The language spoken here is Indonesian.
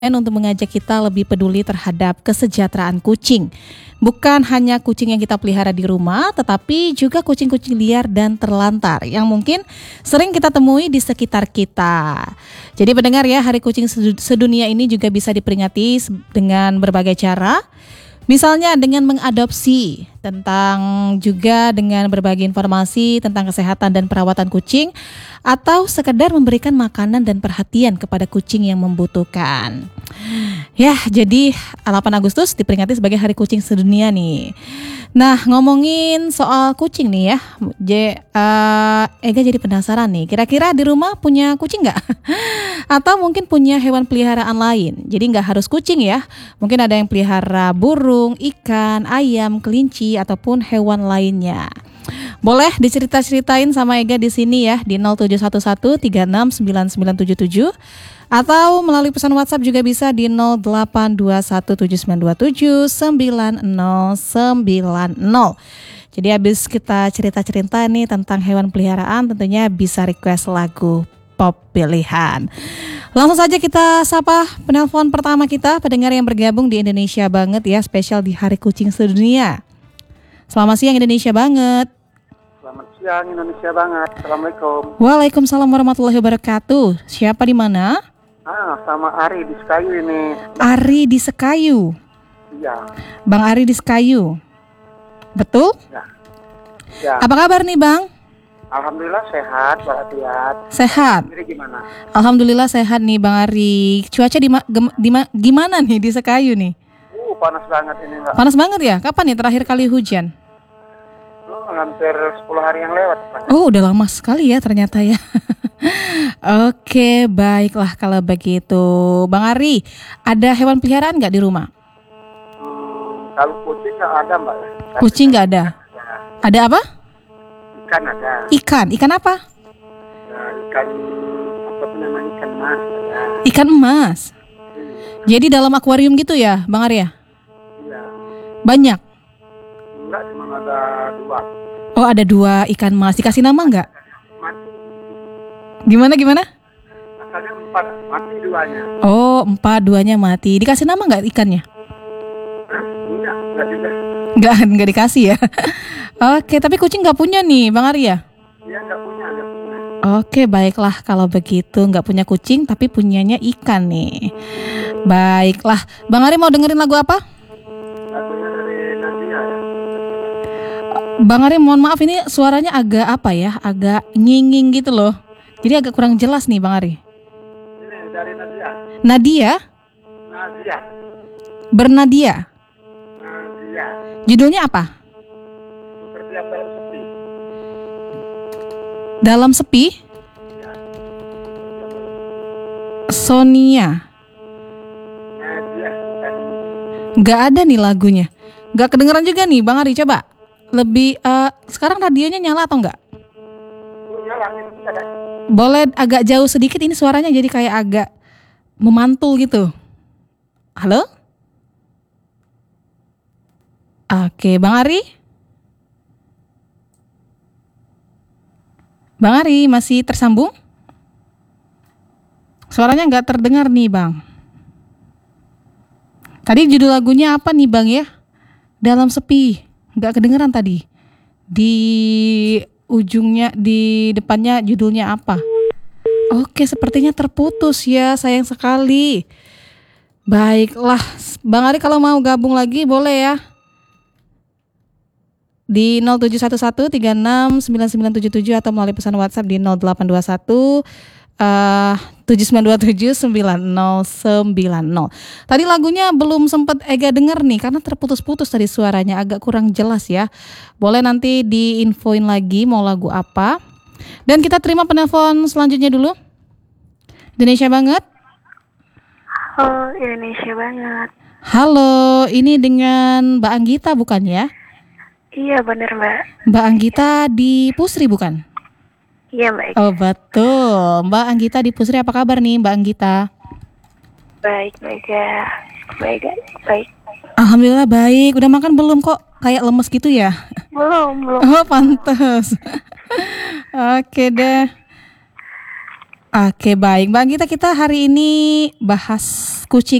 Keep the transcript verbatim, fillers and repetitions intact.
untuk mengajak kita lebih peduli terhadap kesejahteraan kucing. Bukan hanya kucing yang kita pelihara di rumah, tetapi juga kucing-kucing liar dan terlantar yang mungkin sering kita temui di sekitar kita. Jadi pendengar ya, Hari Kucing Sedunia ini juga bisa diperingati dengan berbagai cara. Misalnya dengan mengadopsi, tentang juga dengan berbagi informasi tentang kesehatan dan perawatan kucing, atau sekedar memberikan makanan dan perhatian kepada kucing yang membutuhkan. Ya, jadi delapan Agustus diperingati sebagai Hari Kucing Sedunia nih. Nah, ngomongin soal kucing nih ya, J, uh, Ega jadi penasaran nih, kira-kira di rumah punya kucing nggak? Atau mungkin punya hewan peliharaan lain? Jadi nggak harus kucing ya, mungkin ada yang pelihara burung, ikan, ayam, kelinci, ataupun hewan lainnya. Boleh dicerita-ceritain sama Ega di sini ya, di nol tujuh satu satu tiga enam sembilan sembilan tujuh tujuh. Atau melalui pesan WhatsApp juga bisa di nol delapan dua satu tujuh sembilan dua tujuh sembilan nol sembilan nol. Jadi habis kita cerita-cerita nih tentang hewan peliharaan, tentunya bisa request lagu pop pilihan. Langsung saja kita sapa penelpon pertama kita, pendengar yang bergabung di Indonesia Banget ya, spesial di Hari Kucing Sedunia. Selamat siang Indonesia Banget. Selamat siang Indonesia Banget. Assalamualaikum. Waalaikumsalam warahmatullahi wabarakatuh. Siapa di mana? Ah, sama Ari di Sekayu ini. Ari di Sekayu. Iya. Bang Ari di Sekayu. Betul? Ya. Ya. Apa kabar nih Bang? Alhamdulillah sehat, walafiat. Sehat. Sendiri gimana? Alhamdulillah sehat nih Bang Ari. Cuaca di, ma- gem- di ma- gimana nih di Sekayu nih? Uh, panas banget ini enggak. Panas banget ya? Kapan nih terakhir kali hujan? Oh, hampir sepuluh hari yang lewat. Pak. Oh, udah lama sekali ya ternyata ya. Oke, baiklah kalau begitu. Bang Ari, ada hewan peliharaan nggak di rumah? Hmm, kalau kucing nggak ada mbak. Kucing nggak ada? Ya. Ada apa? Ikan ada. Ikan, ikan apa? Ya, ikan apa tuh namanya ikan mas ada. Ikan emas. Hmm, Jadi dalam akuarium gitu ya, Bang Ari ya? Iya. Banyak? Enggak, cuma ada dua. Oh, ada dua ikan emas. Dikasih nama nggak? Mati. Gimana, gimana? Asalnya empat, mati duanya. Oh, empat, duanya mati. Dikasih nama nggak ikannya? Enggak, enggak juga. Nggak, nggak dikasih ya. Oke, tapi kucing nggak punya nih, Bang Ari ya? Dia enggak punya, enggak punya. Oke, baiklah kalau begitu, nggak punya kucing tapi punyanya ikan nih. Baiklah, Bang Ari mau dengerin lagu apa? Lagunya dari Nadia ya. Bang Ari, mohon maaf ini suaranya agak apa ya, agak nyinging gitu loh. Jadi agak kurang jelas nih Bang Ari. Ini dari Nadia. Nadia? Nadia. Bernadia? Nadia. Judulnya apa? Seperti yang dalam sepi. Dalam Sepi? Sonia? Nadia. Bukan. Nggak ada nih lagunya. Nggak kedengeran juga nih Bang Ari, coba. Lebih, uh, sekarang radionya nyala atau enggak? Punya langit ada. Boleh agak jauh sedikit, ini suaranya jadi kayak agak memantul gitu. Halo? Oke, Bang Ari? Bang Ari masih tersambung? Suaranya nggak terdengar nih Bang. Tadi judul lagunya apa nih Bang ya? Dalam Sepi. Nggak kedengeran tadi. Di ujungnya, di depannya judulnya apa? Oke, sepertinya terputus ya, sayang sekali. Baiklah, Bang Ari kalau mau gabung lagi boleh ya. Di nol tujuh satu satu tiga enam sembilan sembilan tujuh tujuh atau melalui pesan WhatsApp di nol delapan dua satu tujuh sembilan dua tujuh sembilan nol sembilan nol. Tadi lagunya belum sempat Ega denger nih karena terputus-putus tadi suaranya, agak kurang jelas ya. Boleh nanti diinfoin lagi mau lagu apa. Dan kita terima penelpon selanjutnya dulu. Indonesia Banget. Oh, Indonesia Banget. Halo, ini dengan Mbak Anggita bukan ya? Iya bener Mbak. Mbak Anggita di Pusri bukan? Iya Mbak. Oh betul, Mbak Anggita di Pusri, apa kabar nih Mbak Anggita? Baik, baik ya. Baik, baik. Alhamdulillah baik. Udah makan belum kok? Kayak lemes gitu ya? Belum, belum. Oh pantes. Oke deh. Oke, baik. Mbak Gita, kita hari ini bahas kucing